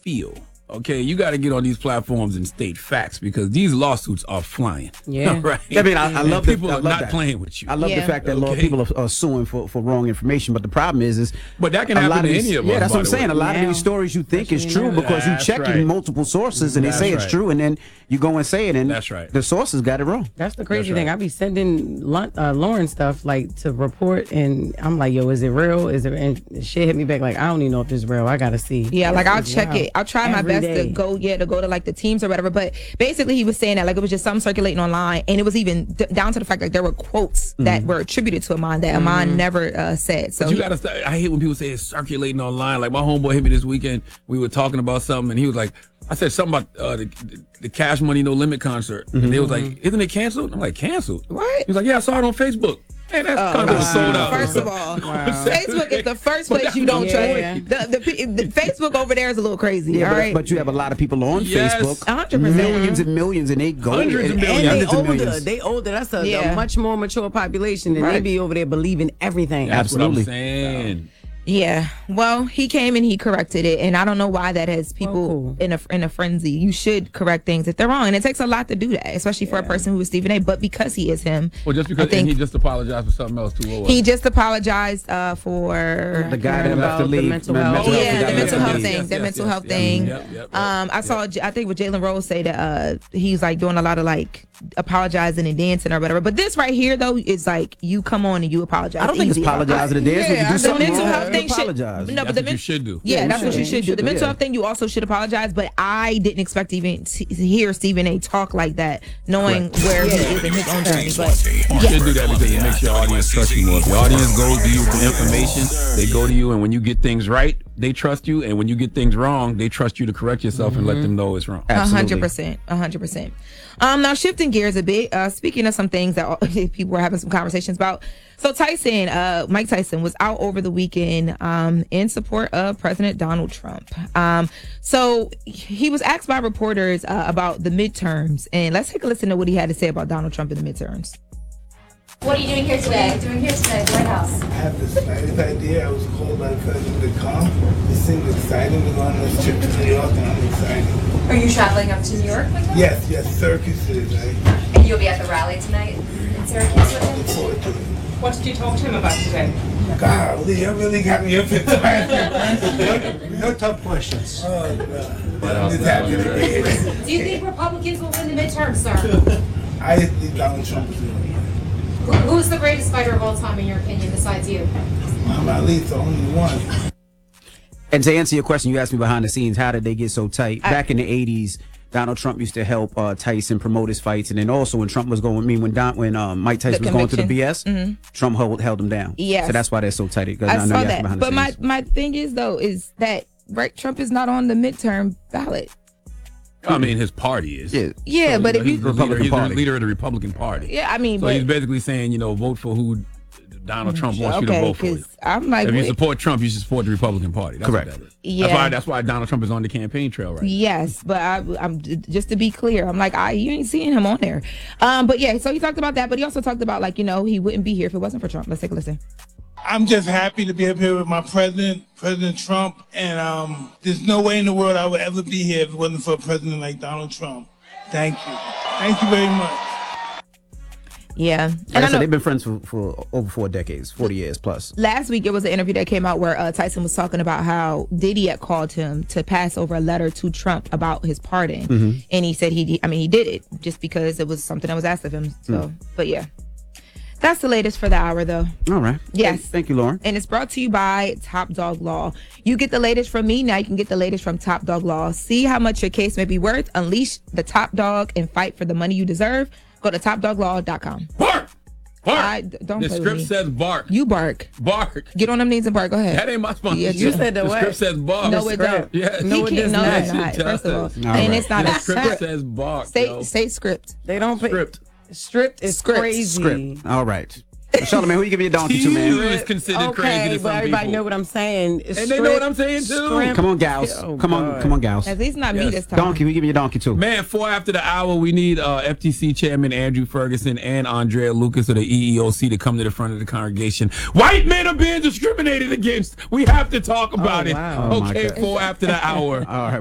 feel. Okay, you got to get on these platforms and state facts because these lawsuits are flying. Yeah. Right? I mean, I love people I are love not that. playing with you. I love the fact that people are suing for wrong information, but the problem is but that can happen to any of us. Yeah, that's by what I'm the saying. way. A lot of these stories you think is true because you checking multiple sources and they say it's true, and then you go and say it, and that's right. The sources got it wrong. That's the crazy thing. I be sending Lauren stuff like to report, and I'm like, "Yo, is it real? Is it?" And shit hit me back like, "I don't even know if it's real. I gotta see." Yeah, like I'll check it. I'll try my best to go to like the teams or whatever. But basically, he was saying that like it was just something circulating online, and it was even down to the fact like there were quotes that were attributed to Amon that Amon never said. So but you gotta. I hate when people say it's circulating online. Like my homeboy hit me this weekend. We were talking about something, and he was like, I said something about the Cash Money No Limit concert. And they was like, isn't it canceled? I'm like, canceled? What? He was like, yeah, I saw it on Facebook. Man, that's kind of sold out. First of all, Facebook is the first place you don't trust. The Facebook over there is a little crazy. Yeah, all right? but you have a lot of people on Facebook. 100%. Millions and millions, and they go. Hundreds of And millions. they older. That's a much more mature population, and they be over there believing everything. That's what I'm Absolutely. saying. Yeah, well, he came and he corrected it, and I don't know why that has people in a frenzy. You should correct things if they're wrong, and it takes a lot to do that, especially for a person who is Stephen A. But because he is him, Well, just because and he just apologized for something else too. What was he it? just apologized for The guy that left to leave. the mental health. Yeah, the mental health Yes, thing. yes, That yes, mental yes, health yes. thing. Yep. I saw. I think with Jalen Rose say that he's like doing a lot of like apologizing and dancing or whatever. But this right here though is like you come on and you apologize. I don't think it's easy about apologizing that. to dance. When you do The something mental wrong, health you thing should. apologize. No, but That's what you should do. Yeah, that's what you should do. The mental yeah. health thing, you also should apologize. But I didn't expect to even hear Stephen A. talk like that, knowing where he is in his own journey. But You should do that because it makes your audience trust you more. If your audience goes to you for information, they go to you, and when you get things right, they trust you, and when you get things wrong, they trust you to correct yourself and let them know it's wrong. 100%. Now shifting gears a bit. Speaking of some things that people were having some conversations about. So Mike Tyson was out over the weekend in support of President Donald Trump. So he was asked by reporters about the midterms, and let's take a listen to what he had to say about Donald Trump in the midterms. What are you doing here today? What are you doing here today at the White House? I have the slightest idea. I was called by the president to come. This seems exciting. We're going on this trip to New York, and I'm excited. Are you traveling up to New York with him? Yes, circuses, right? And you'll be at the rally tonight in Syracuse with him? Look forward to it. What did you talk to him about today? Golly, you really got me up here to answer. No tough questions. Oh, God. I'm just happy to be here. Do you think Republicans will win the midterm, sir? I think Donald Trump is going to win. Who's the greatest fighter of all time, in your opinion, besides you? Muhammad Ali's the only one. And to answer your question, you asked me behind the scenes, how did they get so tight? Back in the 80s, Donald Trump used to help Tyson promote his fights, and then also when Trump was going, when Mike Tyson was going through the BS, Trump held him down. Yes. So that's why they're so tight. I saw that. But my thing is though is that Trump is not on the midterm ballot. I mean, his party is. Yeah, So, but if you he's the leader of the Republican Party. Yeah, I mean, so but he's basically saying, vote for who Donald Trump wants you to vote for. You. I'm like, If you support Trump, you should support the Republican Party. That's Correct. What that is. Yeah. That's why Donald Trump is on the campaign trail right now. Yes, but I'm just to be clear, I'm like, you ain't seeing him on there. But yeah, so he talked about that, but he also talked about he wouldn't be here if it wasn't for Trump. Let's take a listen. I'm just happy to be up here with my president, President Trump, and there's no way in the world I would ever be here if it wasn't for a president like Donald Trump. Thank you. Thank you very much. Yeah. And I said, they've been friends for over 4 decades, 40 years plus. Last week, it was an interview that came out where Tyson was talking about how Diddy had called him to pass over a letter to Trump about his pardon. And he said he did it just because it was something that was asked of him. So, but yeah. That's the latest for the hour, though. All right. Yes. Thank you, Lauren. And it's brought to you by Top Dog Law. You get the latest from me. Now you can get the latest from Top Dog Law. See how much your case may be worth. Unleash the top dog and fight for the money you deserve. Go to topdoglaw.com. Bark! Don't The play with script me. says bark. You bark. Bark. Get on them knees and bark. Go ahead. That ain't my sponsor. Yeah, You said the The what? script says bark. No, it don't. Yes. No, it does No, not. it's not. It First of all. does. And right. it's not The a script script. says bark. yo. Say script. They don't pay. Script. Stripped is Script. crazy. Script. All right. Charlamagne, who you give your donkey to, man? You is considered crazy Okay, to but some everybody people. know what I'm saying. And they know what I'm saying, too. Scrimp. Come on, gals. Oh, come on, gals. At least not me Yes. this time. Donkey, who you give your donkey to? Man, 4 after the hour, we need FTC Chairman Andrew Ferguson and Andrea Lucas of the EEOC to come to the front of the congregation. White men are being discriminated against. We have to talk about it. wow. Oh, my Okay, God. 4 after the hour. All right.